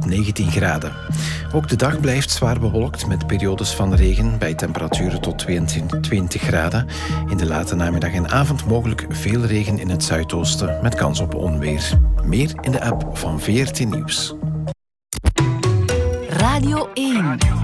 19 graden. Ook de dag blijft zwaar bewolkt met periodes van regen bij temperaturen tot 22 graden. In de late namiddag en avond mogelijk veel regen in het zuidoosten met kans op onweer. Meer in de app van VRT Nieuws. Radio 1.